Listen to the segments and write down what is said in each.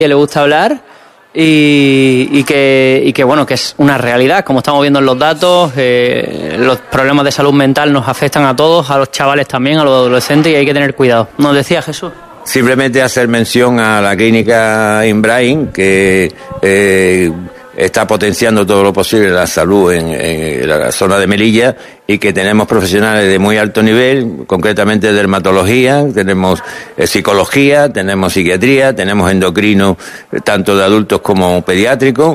le gusta hablar y que bueno, que es una realidad, como estamos viendo en los datos. Los problemas de salud mental nos afectan a todos, a los chavales también, a los adolescentes, y hay que tener cuidado. ¿Nos decía Jesús? Simplemente hacer mención a la clínica Imbrain, que está potenciando todo lo posible la salud en la zona de Melilla, y que tenemos profesionales de muy alto nivel, concretamente dermatología, tenemos psicología, tenemos psiquiatría, tenemos endocrino, tanto de adultos como pediátricos,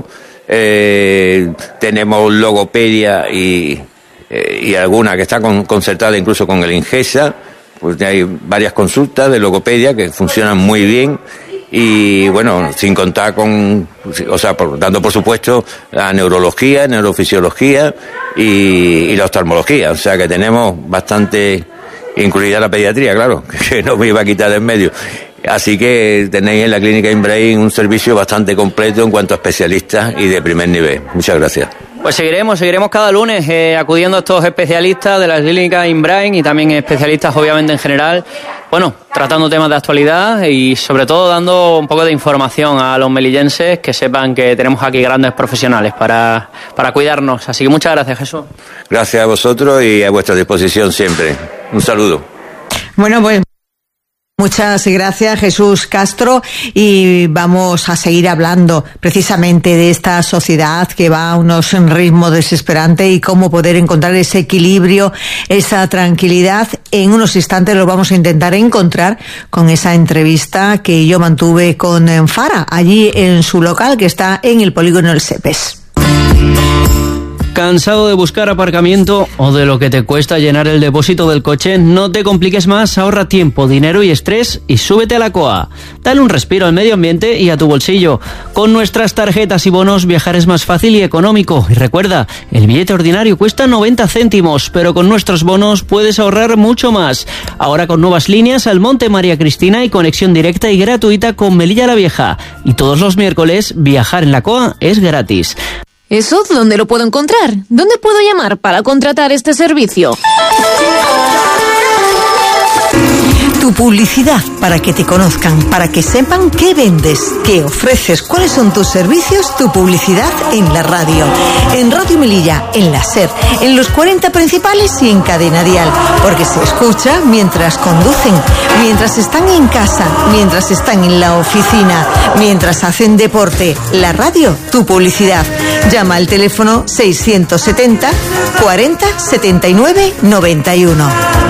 tenemos logopedia y alguna que está concertada incluso con el INGESA. Pues hay varias consultas de logopedia que funcionan muy bien, y bueno, sin contar dando por supuesto la neurología, neurofisiología y la oftalmología. O sea que tenemos bastante, incluida la pediatría, claro, que no me iba a quitar de en medio. Así que tenéis en la clínica Imbrain un servicio bastante completo en cuanto a especialistas y de primer nivel. Muchas gracias. Pues seguiremos cada lunes acudiendo a estos especialistas de la clínica Imbrain, y también especialistas obviamente en general, bueno, tratando temas de actualidad y sobre todo dando un poco de información a los melillenses, que sepan que tenemos aquí grandes profesionales para cuidarnos. Así que muchas gracias, Jesús. Gracias a vosotros y a vuestra disposición siempre. Un saludo. Bueno, pues muchas gracias, Jesús Castro, y vamos a seguir hablando precisamente de esta sociedad que va a unos ritmos desesperantes y cómo poder encontrar ese equilibrio, esa tranquilidad. En unos instantes lo vamos a intentar encontrar con esa entrevista que yo mantuve con Fara, allí en su local que está en el polígono El Sepes. ¿Cansado de buscar aparcamiento o de lo que te cuesta llenar el depósito del coche? No te compliques más, ahorra tiempo, dinero y estrés y súbete a la COA. Dale un respiro al medio ambiente y a tu bolsillo. Con nuestras tarjetas y bonos viajar es más fácil y económico. Y recuerda, el billete ordinario cuesta 90 céntimos, pero con nuestros bonos puedes ahorrar mucho más. Ahora con nuevas líneas al Monte María Cristina y conexión directa y gratuita con Melilla la Vieja. Y todos los miércoles viajar en la COA es gratis. ¿Eso dónde lo puedo encontrar? ¿Dónde puedo llamar para contratar este servicio? Tu publicidad, para que te conozcan, para que sepan qué vendes, qué ofreces, cuáles son tus servicios, tu publicidad en la radio. En Radio Melilla, en la SER, en los 40 principales y en Cadena Dial. Porque se escucha mientras conducen, mientras están en casa, mientras están en la oficina, mientras hacen deporte. La radio, tu publicidad. Llama al teléfono 670 40 79 91.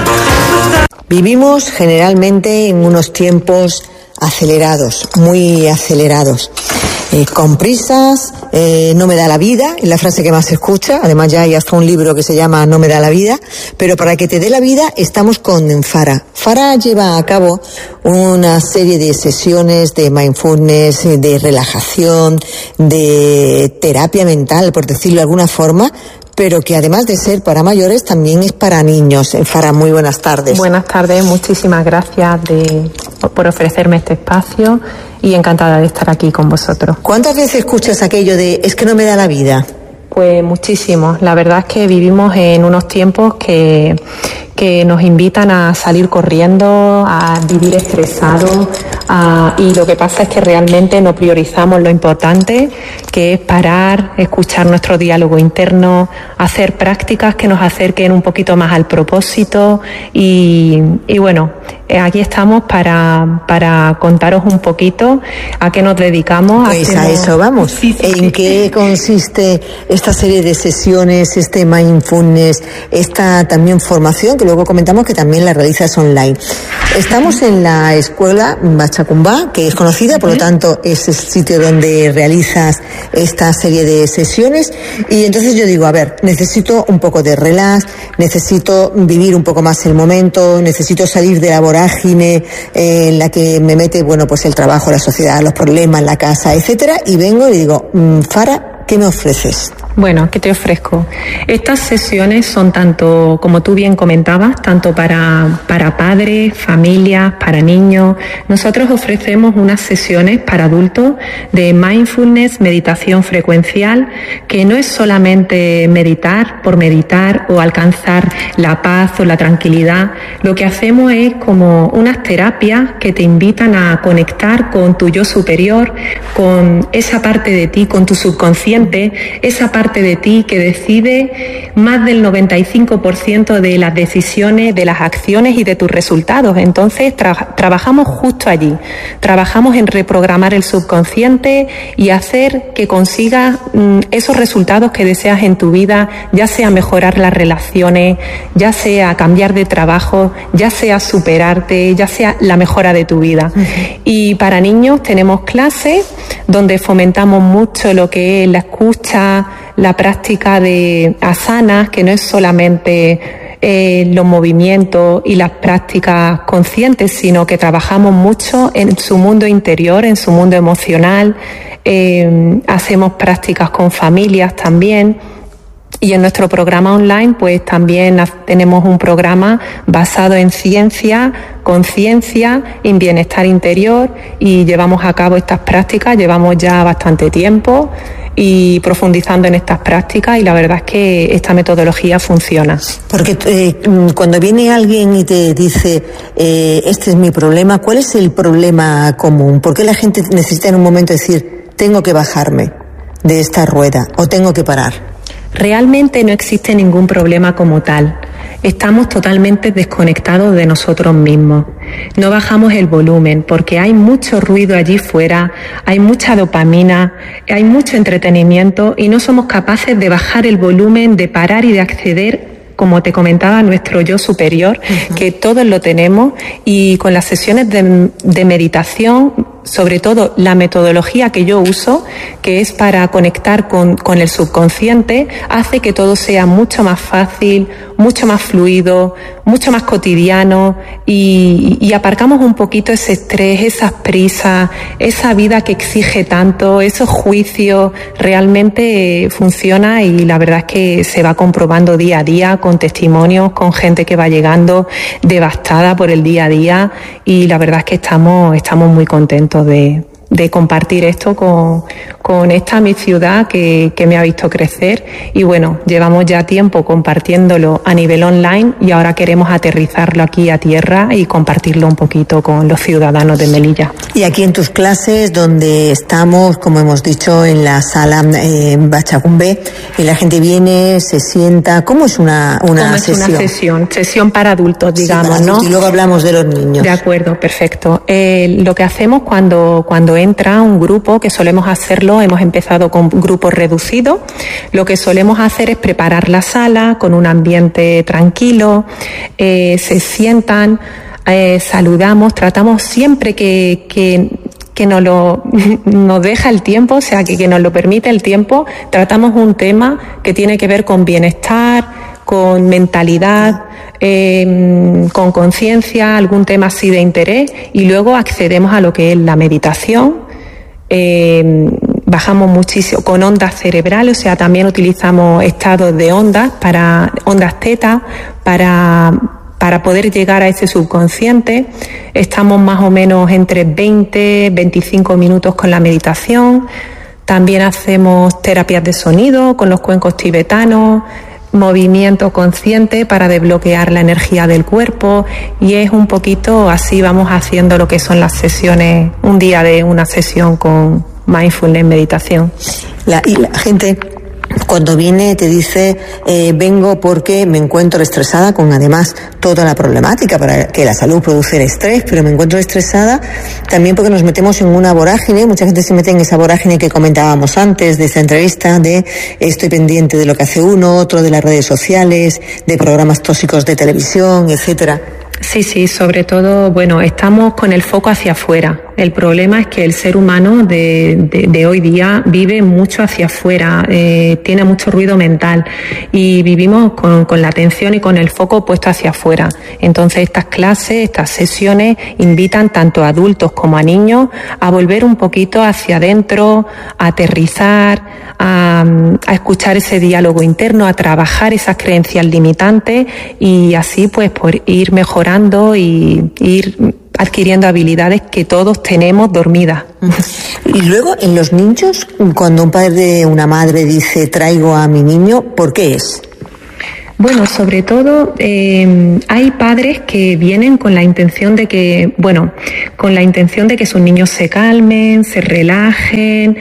Vivimos generalmente en unos tiempos acelerados, muy acelerados, con prisas. No me da la vida, es la frase que más se escucha. Además ya hay hasta un libro que se llama No me da la vida. Pero para que te dé la vida estamos con Fara. Fara lleva a cabo una serie de sesiones de mindfulness, de relajación, de terapia mental, por decirlo de alguna forma, pero que además de ser para mayores también es para niños. Fara, muy buenas tardes. Buenas tardes, muchísimas gracias por ofrecerme este espacio y encantada de estar aquí con vosotros. ¿Cuántas veces escuchas aquello de es que no me da la vida? Pues muchísimo. La verdad es que vivimos en unos tiempos que nos invitan a salir corriendo, a vivir estresados, y lo que pasa es que realmente no priorizamos lo importante, que es parar, escuchar nuestro diálogo interno, hacer prácticas que nos acerquen un poquito más al propósito y bueno, aquí estamos para contaros un poquito a qué nos dedicamos. Pues a eso vamos. Sí. ¿En qué consiste esta serie de sesiones, este mindfulness, esta también formación que luego comentamos que también la realizas online? Estamos en la escuela Bachacumbá, que es conocida, por lo tanto es el sitio donde realizas esta serie de sesiones, y entonces yo digo, a ver, necesito un poco de relax, necesito vivir un poco más el momento, necesito salir de la vorágine en la que me mete, bueno, pues el trabajo, la sociedad, los problemas, la casa, etcétera, y vengo y digo, Fara, ¿qué me ofreces? Bueno, ¿qué te ofrezco? Estas sesiones son tanto, como tú bien comentabas, tanto para padres, familias, para niños. Nosotros ofrecemos unas sesiones para adultos de mindfulness, meditación frecuencial, que no es solamente meditar por meditar o alcanzar la paz o la tranquilidad. Lo que hacemos es como unas terapias que te invitan a conectar con tu yo superior, con esa parte de ti, con tu subconsciente, esa parte de ti que decide más del 95% de las decisiones, de las acciones y de tus resultados. Entonces trabajamos justo allí, trabajamos en reprogramar el subconsciente y hacer que consigas esos resultados que deseas en tu vida, ya sea mejorar las relaciones, ya sea cambiar de trabajo, ya sea superarte, ya sea la mejora de tu vida. Y para niños tenemos clases donde fomentamos mucho lo que es la escucha, la práctica de asanas, que no es solamente los movimientos y las prácticas conscientes, sino que trabajamos mucho en su mundo interior, en su mundo emocional. Hacemos prácticas con familias también. Y en nuestro programa online, pues también tenemos un programa basado en ciencia, conciencia, en bienestar interior, y llevamos a cabo estas prácticas, llevamos ya bastante tiempo y profundizando en estas prácticas, y la verdad es que esta metodología funciona. Porque cuando viene alguien y te dice, este es mi problema, ¿cuál es el problema común? ¿Por qué la gente necesita en un momento decir, tengo que bajarme de esta rueda o tengo que parar? Realmente no existe ningún problema como tal. Estamos totalmente desconectados de nosotros mismos. No bajamos el volumen porque hay mucho ruido allí fuera, hay mucha dopamina, hay mucho entretenimiento y no somos capaces de bajar el volumen, de parar y de acceder, como te comentaba, a nuestro yo superior, que todos lo tenemos, y con las sesiones de meditación, sobre todo la metodología que yo uso, que es para conectar con el subconsciente, hace que todo sea mucho más fácil, mucho más fluido, mucho más cotidiano, y aparcamos un poquito ese estrés, esas prisas, esa vida que exige tanto, esos juicios. Realmente funciona, y la verdad es que se va comprobando día a día con testimonios, con gente que va llegando devastada por el día a día, y la verdad es que estamos muy contentos de compartir esto con esta mi ciudad que me ha visto crecer. Y bueno, llevamos ya tiempo compartiéndolo a nivel online y ahora queremos aterrizarlo aquí a tierra y compartirlo un poquito con los ciudadanos de Melilla. Y aquí en tus clases, donde estamos, como hemos dicho, en la sala Bachacumbe, y la gente viene, se sienta, ¿cómo es una sesión? Es una sesión para adultos, digamos, para adultos, ¿no? Y luego hablamos de los niños. De acuerdo, perfecto. Lo que hacemos cuando entra un grupo, que solemos hacerlo, hemos empezado con grupos reducidos, lo que solemos hacer es preparar la sala con un ambiente tranquilo, se sientan, saludamos, tratamos siempre que nos deja el tiempo, o sea, que nos lo permite el tiempo, tratamos un tema que tiene que ver con bienestar, con mentalidad, con conciencia, algún tema así de interés, y luego accedemos a lo que es la meditación. Bajamos muchísimo con ondas cerebrales, o sea, también utilizamos estados de ondas, para ondas teta, para poder llegar a ese subconsciente. Estamos más o menos entre 20-25 minutos con la meditación. También hacemos terapias de sonido con los cuencos tibetanos, movimiento consciente para desbloquear la energía del cuerpo, y es un poquito así vamos haciendo lo que son las sesiones, un día de una sesión con mindfulness, meditación. Y la gente cuando viene te dice, vengo porque me encuentro estresada, con además toda la problemática, para que la salud produce el estrés, pero me encuentro estresada también porque nos metemos en una vorágine. Mucha gente se mete en esa vorágine que comentábamos antes de esta entrevista, de estoy pendiente de lo que hace uno, otro de las redes sociales, de programas tóxicos de televisión, etcétera. Sí, sobre todo, bueno, estamos con el foco hacia afuera. El problema es que el ser humano de hoy día vive mucho hacia afuera, tiene mucho ruido mental y vivimos con la atención y con el foco puesto hacia afuera. Entonces estas clases, estas sesiones invitan tanto a adultos como a niños a volver un poquito hacia adentro, a aterrizar, a escuchar ese diálogo interno, a trabajar esas creencias limitantes y así pues por ir mejorando y ir adquiriendo habilidades que todos tenemos dormidas. Y luego en los niños, cuando un padre o una madre dice traigo a mi niño, ¿por qué es? Bueno, sobre todo hay padres que vienen con la intención de que, sus niños se calmen, se relajen,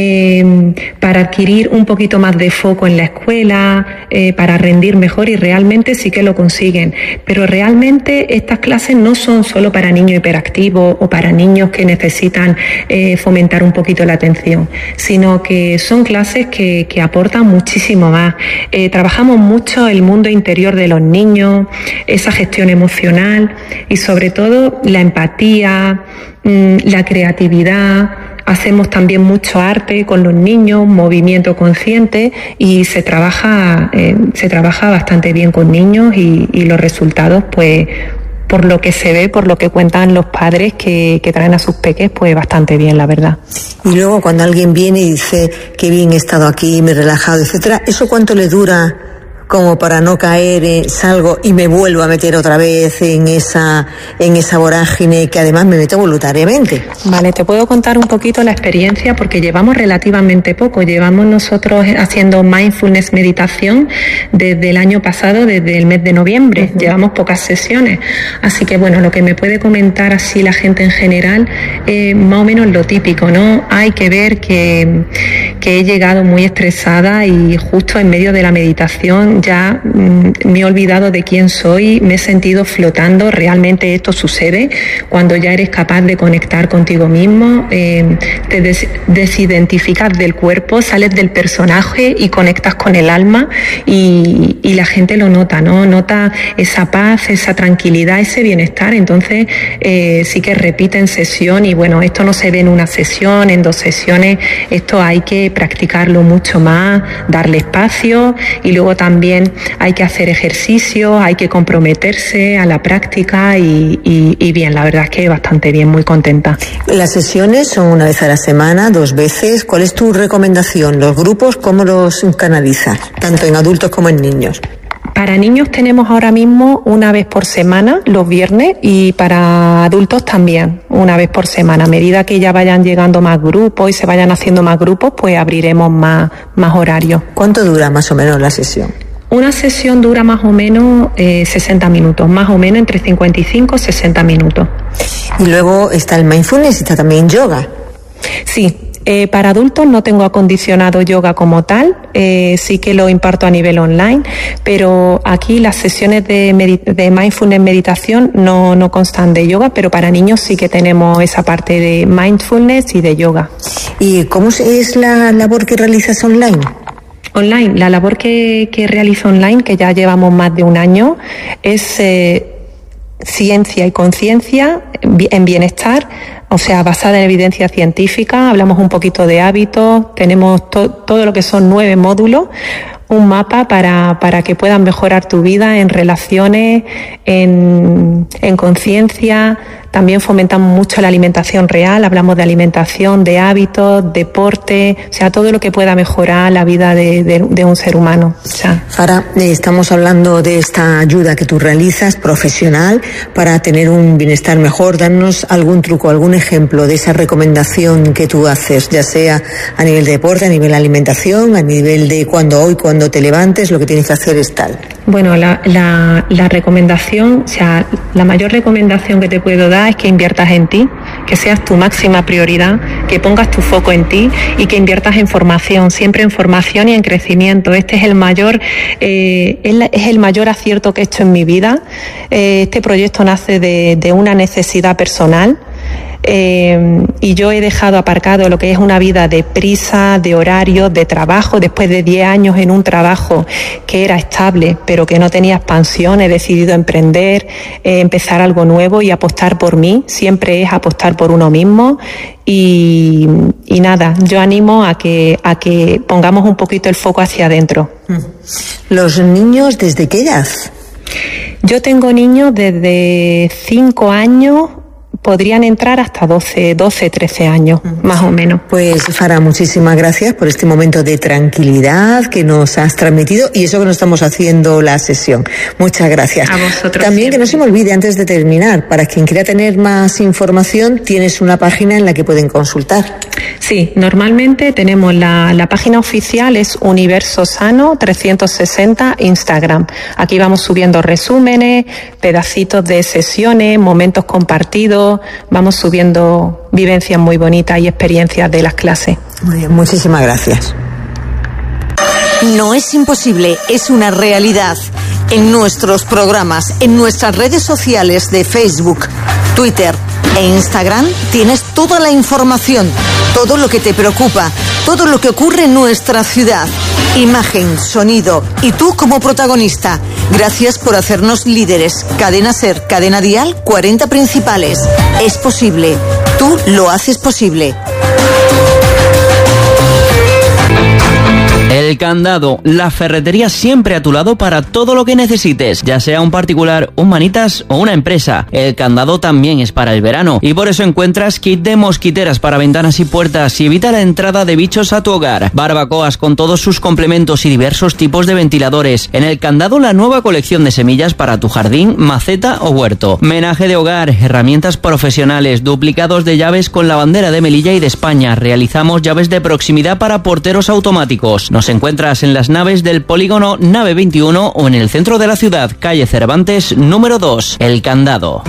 para adquirir un poquito más de foco en la escuela, para rendir mejor y realmente sí que lo consiguen. Pero realmente estas clases no son solo para niños hiperactivos o para niños que necesitan fomentar un poquito la atención, sino que son clases que aportan muchísimo más. Trabajamos mucho el mundo interior de los niños, esa gestión emocional y sobre todo la empatía, la creatividad. Hacemos también mucho arte con los niños, movimiento consciente y se trabaja bastante bien con niños y los resultados, pues por lo que se ve, por lo que cuentan los padres que traen a sus peques, pues bastante bien, la verdad. Y luego cuando alguien viene y dice qué bien he estado aquí, me he relajado, etcétera, ¿eso cuánto le dura? Como para no caer, salgo y me vuelvo a meter otra vez en esa vorágine que además me meto voluntariamente. Vale, te puedo contar un poquito la experiencia porque llevamos relativamente poco. Llevamos nosotros haciendo mindfulness meditación desde el año pasado, desde el mes de noviembre. Uh-huh. Llevamos pocas sesiones. Así que bueno, lo que me puede comentar así la gente en general, más o menos lo típico, ¿no? Hay que ver que he llegado muy estresada y justo en medio de la meditación ya me he olvidado de quién soy, me he sentido flotando. Realmente esto sucede cuando ya eres capaz de conectar contigo mismo, te desidentificas del cuerpo, sales del personaje y conectas con el alma y la gente lo nota, ¿no? Nota esa paz, esa tranquilidad, ese bienestar. Entonces sí que repite en sesión y bueno, esto no se ve en una sesión, en 2 sesiones, esto hay que practicarlo mucho más, darle espacio y luego también hay que hacer ejercicio, hay que comprometerse a la práctica y bien, la verdad es que bastante bien, muy contenta. Las sesiones son una vez a la semana, 2 veces. ¿Cuál es tu recomendación? ¿Los grupos cómo los canalizas? Tanto en adultos como en niños. Para niños tenemos ahora mismo una vez por semana, los viernes, y para adultos también, una vez por semana. A medida que ya vayan llegando más grupos y se vayan haciendo más grupos, pues abriremos más horarios. ¿Cuánto dura más o menos la sesión? Una sesión dura más o menos 60 minutos, más o menos entre 55 y 60 minutos. Y luego está el mindfulness y está también yoga. Sí. Para adultos no tengo acondicionado yoga como tal, sí que lo imparto a nivel online, pero aquí las sesiones de mindfulness meditación no constan de yoga, pero para niños sí que tenemos esa parte de mindfulness y de yoga. ¿Y cómo es la labor que realizas online? Online, la labor que realizo online, que ya llevamos más de un año, es ciencia y conciencia en bienestar, o sea, basada en evidencia científica. Hablamos un poquito de hábitos, tenemos todo lo que son 9 módulos, un mapa para que puedan mejorar tu vida en relaciones, en conciencia. También fomentamos mucho la alimentación real, hablamos de alimentación, de hábitos, deporte, o sea, todo lo que pueda mejorar la vida de un ser humano. O sea. Farah, estamos hablando de esta ayuda que tú realizas profesional para tener un bienestar mejor. Danos algún truco, algún ejemplo de esa recomendación que tú haces, ya sea a nivel de deporte, a nivel de alimentación, a nivel de cuando te levantes, lo que tienes que hacer es tal. Bueno, la recomendación, o sea, la mayor recomendación que te puedo dar es que inviertas en ti, que seas tu máxima prioridad, que pongas tu foco en ti y que inviertas en formación, siempre en formación y en crecimiento. Este es el mayor acierto que he hecho en mi vida. Este proyecto nace de una necesidad personal. y yo he dejado aparcado lo que es una vida de prisa, de horario, de trabajo. Después de 10 años en un trabajo que era estable pero que no tenía expansión, he decidido emprender, empezar algo nuevo y apostar por mí. Siempre es apostar por uno mismo y nada, yo animo a que pongamos un poquito el foco hacia adentro. ¿Los niños desde qué edad? Yo tengo niños desde 5 años, podrían entrar hasta 12, 13 años, más o menos. Pues Farah, muchísimas gracias por este momento de tranquilidad que nos has transmitido y eso que nos estamos haciendo la sesión. Muchas gracias. A vosotros. También que no se me olvide, antes de terminar, para quien quiera tener más información, tienes una página en la que pueden consultar. Sí, normalmente tenemos la página oficial, es Universo Sano 360 Instagram. Aquí vamos subiendo resúmenes, pedacitos de sesiones, momentos compartidos, vamos subiendo vivencias muy bonitas y experiencias de las clases. Muy bien, muchísimas gracias. No es imposible, es una realidad. En nuestros programas, en nuestras redes sociales de Facebook, Twitter e Instagram tienes toda la información, todo lo que te preocupa, todo lo que ocurre en nuestra ciudad. Imagen, sonido y tú como protagonista. Gracias por hacernos líderes. Cadena SER, Cadena Dial, 40 principales. Es posible. Tú lo haces posible. El Candado, la ferretería siempre a tu lado para todo lo que necesites, ya sea un particular, un manitas o una empresa. El Candado también es para el verano y por eso encuentras kit de mosquiteras para ventanas y puertas y evita la entrada de bichos a tu hogar. Barbacoas con todos sus complementos y diversos tipos de ventiladores. En El Candado, la nueva colección de semillas para tu jardín, maceta o huerto. Menaje de hogar, herramientas profesionales, duplicados de llaves con la bandera de Melilla y de España. Realizamos llaves de proximidad para porteros automáticos. Nos encuentras en las naves del polígono Nave 21 o en el centro de la ciudad, calle Cervantes, número 2, El Candado.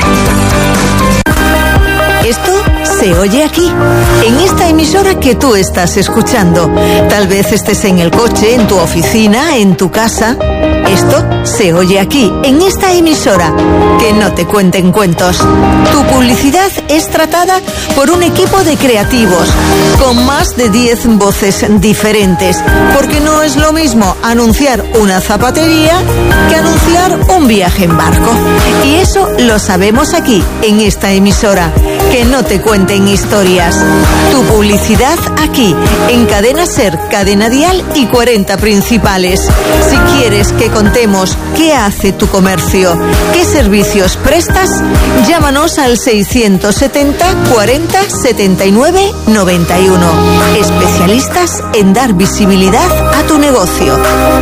Esto se oye aquí, en esta emisora que tú estás escuchando. Tal vez estés en el coche, en tu oficina, en tu casa. Esto se oye aquí, en esta emisora. Que no te cuenten cuentos. Tu publicidad es tratada por un equipo de creativos, con más de 10 voces diferentes. Porque no es lo mismo anunciar una zapatería que anunciar un viaje en barco. Y eso lo sabemos aquí, en esta emisora. Que no te cuenten historias. Tu publicidad aquí, en Cadena SER, Cadena Dial y 40 principales. Si quieres que contemos qué hace tu comercio, qué servicios prestas, llámanos al 670 40 79 91. Especialistas en dar visibilidad a tu negocio.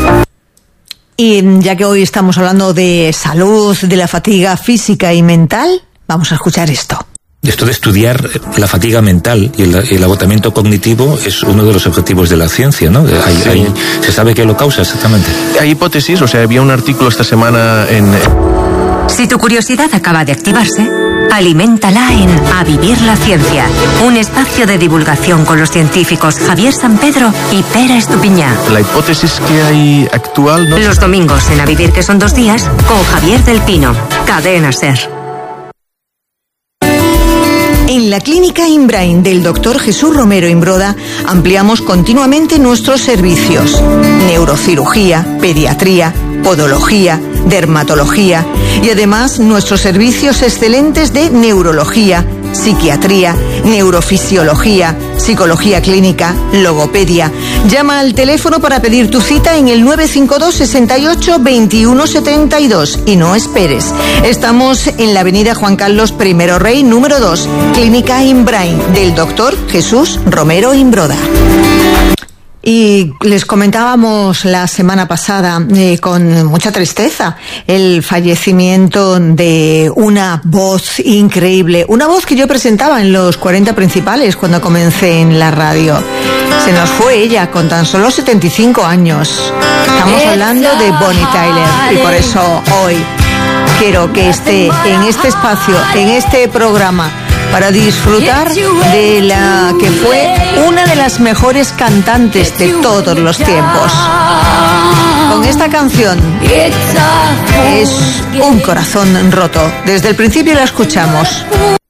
Y ya que hoy estamos hablando de salud, de la fatiga física y mental, vamos a escuchar esto. Esto de estudiar la fatiga mental y el agotamiento cognitivo es uno de los objetivos de la ciencia, ¿no? ¿Se sabe qué lo causa exactamente? Hay hipótesis, o sea, había un artículo esta semana en... Si tu curiosidad acaba de activarse, aliméntala en A Vivir la Ciencia, un espacio de divulgación con los científicos Javier San Pedro y Pera Estupiñá. La hipótesis que hay actual... ¿no? Los domingos en A Vivir, que son 2 días, con Javier del Pino, Cadena SER. En la Clínica Imbrain del Dr. Jesús Romero Imbroda ampliamos continuamente nuestros servicios. Neurocirugía, pediatría, podología, dermatología y además nuestros servicios excelentes de neurología, psiquiatría, neurofisiología, psicología clínica, logopedia. Llama al teléfono para pedir tu cita en el 952 68 21 72 y no esperes. Estamos en la avenida Juan Carlos I Rey, número 2, Clínica Imbrain del Dr. Jesús Romero Imbroda. Y les comentábamos la semana pasada con mucha tristeza el fallecimiento de una voz increíble, una voz que yo presentaba en los 40 principales cuando comencé en la radio. Se nos fue ella con tan solo 75 años. Estamos hablando de Bonnie Tyler y por eso hoy quiero que esté en este espacio, en este programa, para disfrutar de la que fue una de las mejores cantantes de todos los tiempos. Con esta canción es un corazón roto. Desde el principio la escuchamos.